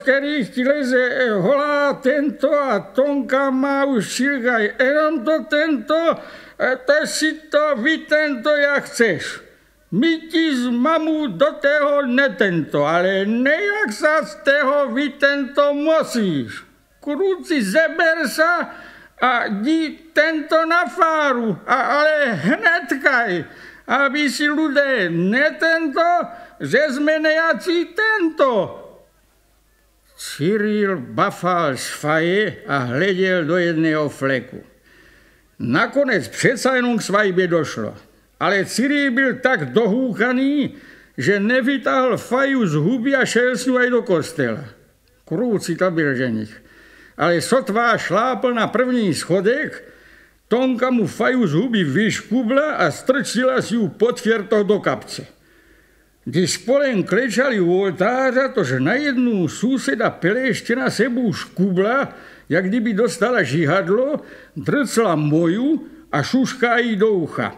Který ti leze holá tento a Tonka má už šilgaj. Jenom to tento, to si to vy tento jak chceš. My ti z mamu do tého netento, ale nejak sa z tého vy tento musíš. Krúci zeber sa a di tento na fáru, ale hnedkaj, aby si ľudé netento, že sme nejaký tento. Cyril bafal z faje a hledel do jedného fleku. Nakonec přeca jenom k svajbě došlo. Ale Cyril byl tak dohúkaný, že nevytáhl faju z huby a šel s ňou aj do kostela. Krúci to byl ženich. Ale sotva šlápl na první schodek, Tonka mu faju z huby vyškubla a strčila si ju pod fiertoch do kapce. Když spolem klečali u oltáře, tož na jednu suseda Peleština sebou škubla, jak kdyby dostala žihadlo, drcla moju a šušká jí do ucha.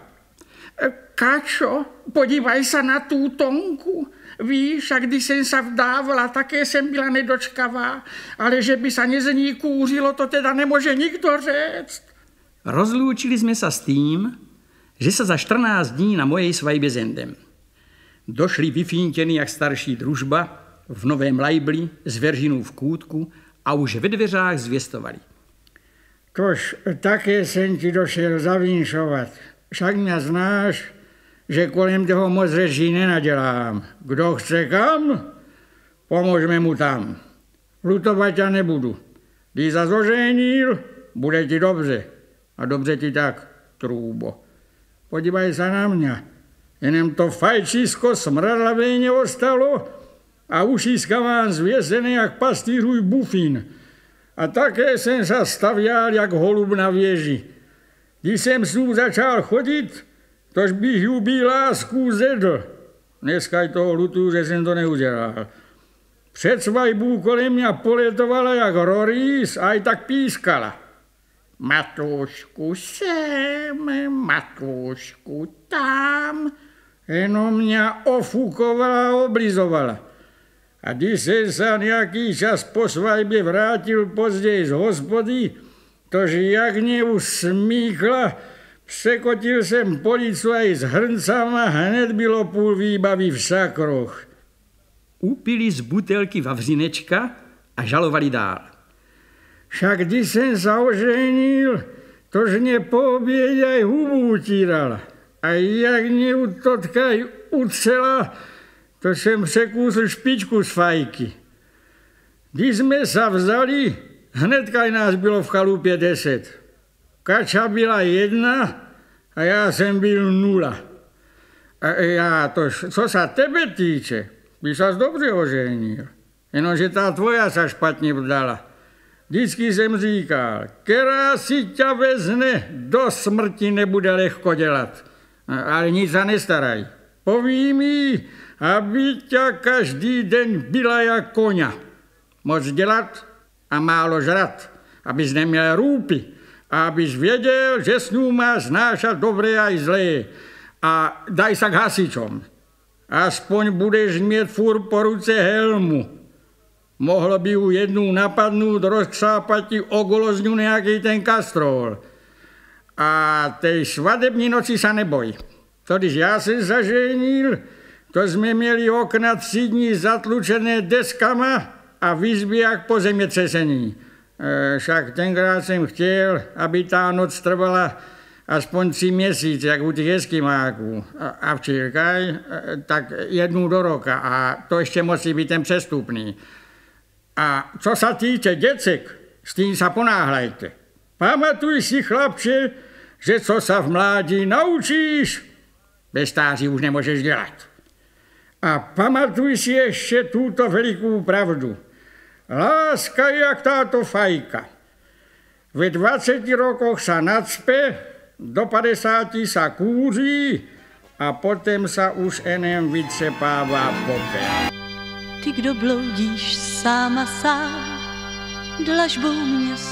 Kačo, podívaj sa na tú Tonku. Víš, a když jsem sa vdávala, také jsem byla nedočkavá, ale že by sa z ní kúřilo, to teda nemôže nikto říct. Rozlúčili sme sa s tým, že sa za 14 dní na mojej svajbe zendem. Došli vyfíntení jak starší družba v novém lajbli s veržinou v kútku a už ve dveřách zvěstovali. Tož také jsem ti došel zavínšovat. Však mě znáš, že kolem toho moc řeší nenadělám. Kdo chce kam, pomožme mu tam. Lutovat ťa nebudu. Když sa zoženil, bude ti dobře. A dobře ti tak, trúbo. Podívaj sa na mňa. Jenom to fajčisko smradlavé neostalo a ušiska mám zvěsené jak pastýřuj bufín. A také jsem sa stavial jak holub na věži. Když jsem s ním začal chodit, tož bych ju by lásku zedl. Dneska toho lutuju, že jsem to neudělal. Před svajbou kolem mě poletovala jak rorís a i tak pískala. Matúšku sem, matúšku tam. Jenom mňa ofúkovala a oblizovala. A když jsem sa nejaký čas po svajbe vrátil později z hospody, tož jak mě usmíkla, překotil jsem policu aj s hrncama, hned bylo půl výbavy v sakroch. Upili z butelky vavřinečka a žalovali dál. Však když jsem sa oženil, tož mě po obědě aj hubu utírala. A jak mě totkaj ucela, to jsem překúsl špičku z fajky. Když jsme sa vzali, hnedkaj nás bylo v chalupě 10. Kača byla 1 a já jsem byl 0. A já tož, co sa tebe týče, by sas dobře oženil. Jenomže tá tvoja sa špatně vdala. Vždycky jsem říkal, která si ťa vezne, do smrti nebude lehko dělat. Ale nic sa nestaraj. Povím jí, aby ťa každý den byla jak koňa. Moc dělat a málo žrat, abys neměl rúpy, a abys věděl, že s ňou máš znášať dobré aj zlé. A daj sa k hasičom. Aspoň budeš mít furt po ruce helmu. Mohlo by ju jednou napadnúť, rozksápať ti okolo z ňu nejaký ten kastrol. A tej svadební noci sa neboj. To, když ja som zaženil, to sme mieli okna 3 dní zatlučené deskama a v izbě jak po zemětřesení. Však tenkrát jsem chtěl, aby tá noc trvala aspoň 3 měsíce, jak u těch eskimáků. A včírkaj, tak jednou do roka. A to ještě musí být ten přestupný. A co sa týče decek, s tým sa ponáhľajte. Pamatuj si, chlapče, že co sa v mládí naučíš, bez stáří už nemôžeš dělat. A pamatuj si ešte túto velikú pravdu. Láska je jak táto fajka. Ve 20 rokoch sa nacpe, do 50 sa kúří a potom sa už enem vycepává popel. Ty, kdo bloudíš sám a sám dlažbou měst